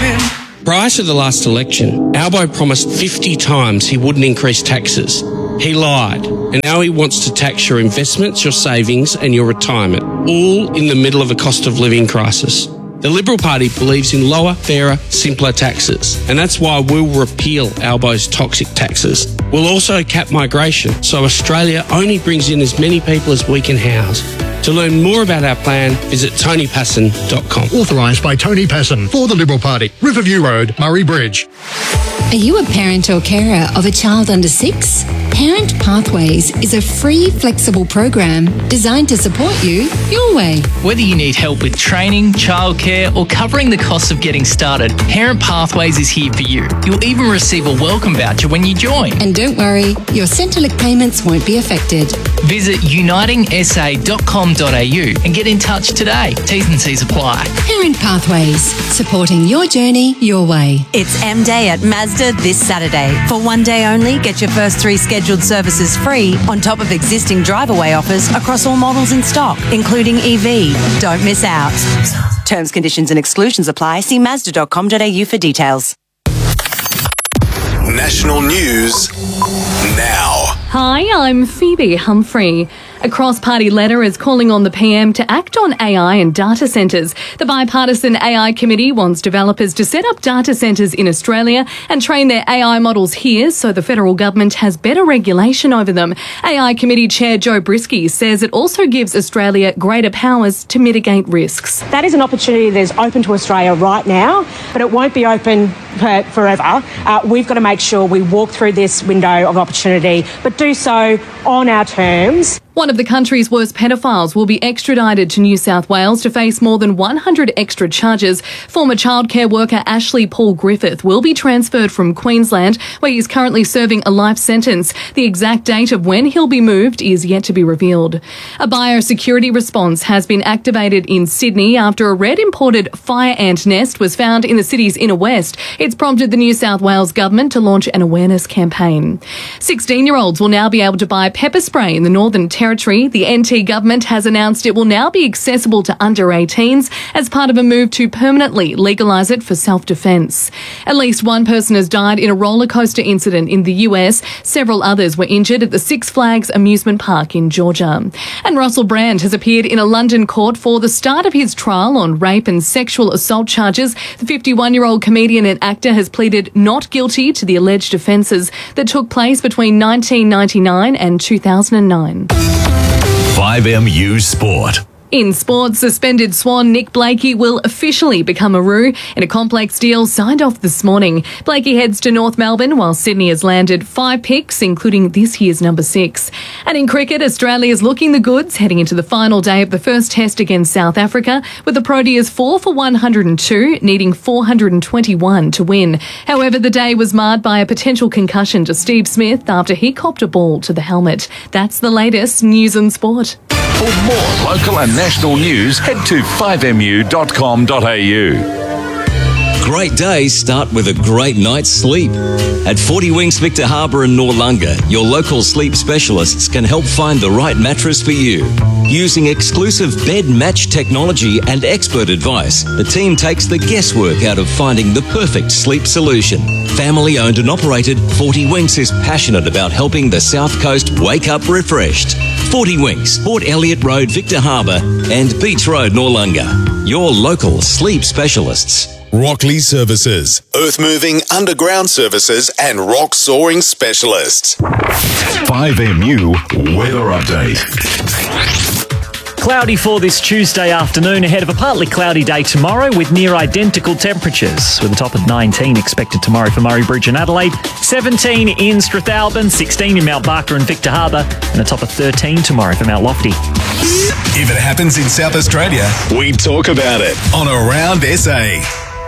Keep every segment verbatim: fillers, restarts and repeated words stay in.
man. Prior to the last election, Albo promised fifty times he wouldn't increase taxes. He lied, and now he wants to tax your investments, your savings and your retirement, all in the middle of a cost of living crisis. The Liberal Party believes in lower, fairer, simpler taxes, and that's why we'll repeal Albo's toxic taxes. We'll also cap migration, so Australia only brings in as many people as we can house. To learn more about our plan, visit tony passon dot com. Authorised by Tony Passon for the Liberal Party. Riverview Road, Murray Bridge. Are you a parent or carer of a child under six? Parent Pathways is a free, flexible program designed to support you your way. Whether you need help with training, childcare, or covering the cost of getting started, Parent Pathways is here for you. You'll even receive a welcome voucher when you join. And don't worry, your Centrelink payments won't be affected. Visit uniting s a dot com dot a u and get in touch today. T's and C's apply. Parent Pathways, supporting your journey your way. It's M Day at Mazda this Saturday. For one day only, get your first three scheduled services free on top of existing drive-away offers across all models in stock, including E V. Don't miss out. Terms, conditions and exclusions apply. See mazda dot com dot a u for details. National news now. Hi, I'm Phoebe Humphrey. A cross-party letter is calling on the P M to act on A I and data centres. The bipartisan A I committee wants developers to set up data centres in Australia and train their A I models here so the federal government has better regulation over them. A I committee chair Joe Brisky says it also gives Australia greater powers to mitigate risks. That is an opportunity that is open to Australia right now, but it won't be open for forever. Uh, we've got to make sure we walk through this window of opportunity, but do so on our terms. One of the country's worst pedophiles will be extradited to New South Wales to face more than one hundred extra charges. Former childcare worker Ashley Paul Griffith will be transferred from Queensland, where he is currently serving a life sentence. The exact date of when he'll be moved is yet to be revealed. A biosecurity response has been activated in Sydney after a red imported fire ant nest was found in the city's inner west. It's prompted the New South Wales government to launch an awareness campaign. sixteen-year-olds will now be able to buy pepper spray in the Northern Territory. The N T government has announced it will now be accessible to under eighteens as part of a move to permanently legalise it for self-defence. At least one person has died in a roller coaster incident in the U S. Several others were injured at the Six Flags amusement park in Georgia. And Russell Brand has appeared in a London court for the start of his trial on rape and sexual assault charges. The fifty-one-year-old comedian and actor has pleaded not guilty to the alleged offences that took place between nineteen ninety-nine and two thousand nine. five M U Sport. In sports, suspended Swan Nick Blakey will officially become a Roo in a complex deal signed off this morning. Blakey heads to North Melbourne while Sydney has landed five picks, including this year's number six. And in cricket, Australia's looking the goods heading into the final day of the first test against South Africa, with the Proteas four for one hundred two, needing four hundred twenty-one to win. However, the day was marred by a potential concussion to Steve Smith after he copped a ball to the helmet. That's the latest news and sport. For more local and national news, head to five m u dot com dot a u. Great days start with a great night's sleep. At forty Winks Victor Harbour and Noarlunga, your local sleep specialists can help find the right mattress for you. Using exclusive bed match technology and expert advice, the team takes the guesswork out of finding the perfect sleep solution. Family owned and operated, forty Winks is passionate about helping the South Coast wake up refreshed. forty Winks, Port Elliot Road, Victor Harbour and Beach Road, Noarlunga. Your local sleep specialists. Rockley Services, earth moving, underground services and rock soaring specialists. five M U weather update. Cloudy for this Tuesday afternoon ahead of a partly cloudy day tomorrow with near identical temperatures, with a top of nineteen expected tomorrow for Murray Bridge and Adelaide, seventeen in Strathalbyn, sixteen in Mount Barker and Victor Harbour, and a top of thirteen tomorrow for Mount Lofty. If it happens in South Australia, we talk about it on Around S A.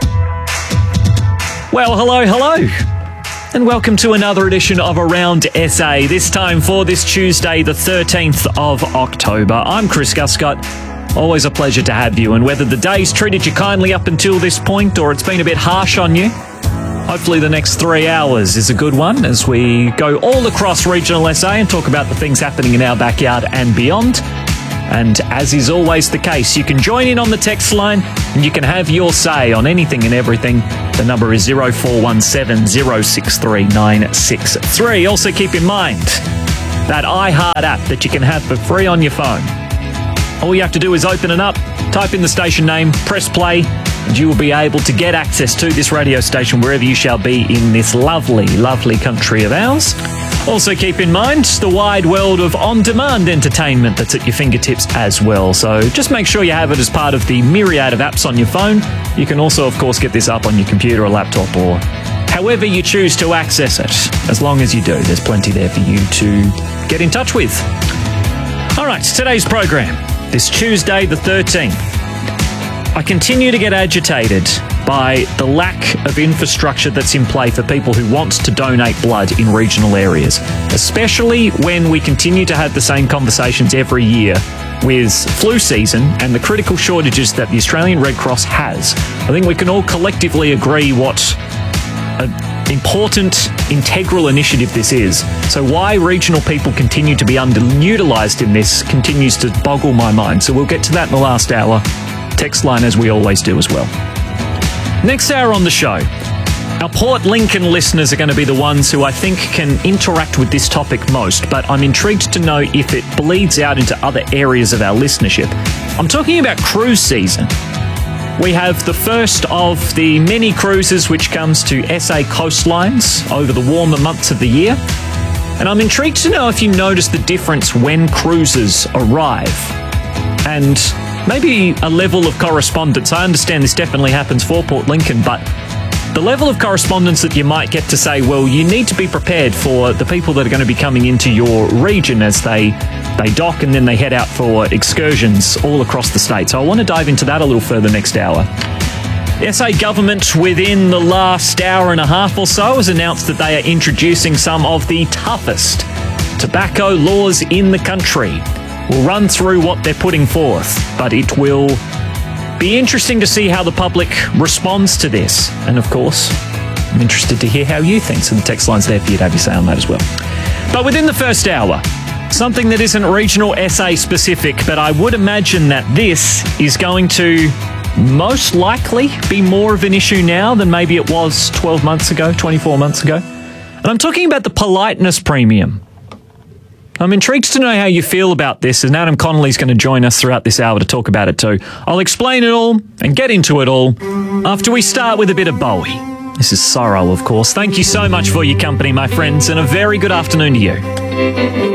Well, hello, hello. And welcome to another edition of Around S A, this time for this Tuesday, the thirteenth of October. I'm Chris Guscott. Always a pleasure to have you, and whether the day's treated you kindly up until this point or it's been a bit harsh on you, hopefully the next three hours is a good one as we go all across regional S A and talk about the things happening in our backyard and beyond. And as is always the case, you can join in on the text line and you can have your say on anything and everything. The number is zero four one seven zero six three nine six three. Also keep in mind that iHeart app that you can have for free on your phone. All you have to do is open it up, type in the station name, press play, and you will be able to get access to this radio station wherever you shall be in this lovely, lovely country of ours. Also keep in mind the wide world of on-demand entertainment that's at your fingertips as well. So just make sure you have it as part of the myriad of apps on your phone. You can also, of course, get this up on your computer or laptop or however you choose to access it. As long as you do, there's plenty there for you to get in touch with. All right, today's program, this Tuesday the thirteenth. I continue to get agitated by the lack of infrastructure that's in play for people who want to donate blood in regional areas, especially when we continue to have the same conversations every year with flu season and the critical shortages that the Australian Red Cross has. I think we can all collectively agree what an important, integral initiative this is. So why regional people continue to be underutilised in this continues to boggle my mind. So we'll get to that in the last hour. Text line as we always do as well. Next hour on the show, our Port Lincoln listeners are going to be the ones who I think can interact with this topic most, but I'm intrigued to know if it bleeds out into other areas of our listenership. I'm talking about cruise season. We have the first of the many cruises which comes to S A coastlines over the warmer months of the year. And I'm intrigued to know if you notice the difference when cruises arrive. And maybe a level of correspondence. I understand this definitely happens for Port Lincoln, but the level of correspondence that you might get to say, well, you need to be prepared for the people that are going to be coming into your region as they they dock and then they head out for excursions all across the state. So I want to dive into that a little further next hour. The S A government within the last hour and a half or so has announced that they are introducing some of the toughest tobacco laws in the country. We'll run through what they're putting forth, but it will be interesting to see how the public responds to this. And of course, I'm interested to hear how you think, so the text line's there for you to have your say on that as well. But within the first hour, something that isn't regional S A specific, but I would imagine that this is going to most likely be more of an issue now than maybe it was twelve months ago, twenty-four months ago. And I'm talking about the politeness premium. I'm intrigued to know how you feel about this, and Adam Connolly's going to join us throughout this hour to talk about it too. I'll explain it all and get into it all after we start with a bit of Bowie. This is Sorrow, of course. Thank you so much for your company, my friends, and a very good afternoon to you.